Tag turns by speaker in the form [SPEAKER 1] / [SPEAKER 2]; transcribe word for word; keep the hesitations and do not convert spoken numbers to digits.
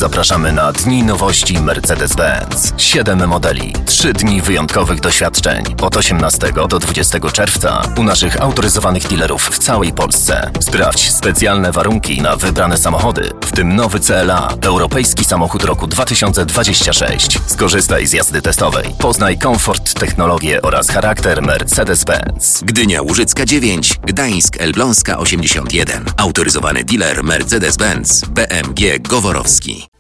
[SPEAKER 1] Zapraszamy na Dni Nowości Mercedes-Benz. Siedem modeli, trzy dni wyjątkowych doświadczeń. Od osiemnastego do dwudziestego czerwca u naszych autoryzowanych dealerów w całej Polsce. Sprawdź specjalne warunki na wybrane samochody, w tym nowy C L A, europejski samochód roku dwa tysiące dwudziesty szósty. Skorzystaj z jazdy testowej. Poznaj komfort, technologię oraz charakter Mercedes-Benz.
[SPEAKER 2] Gdynia Łużycka dziewięć, Gdańsk Elbląska osiemdziesiąt jeden. Autoryzowany dealer Mercedes-Benz B M G Goworowski.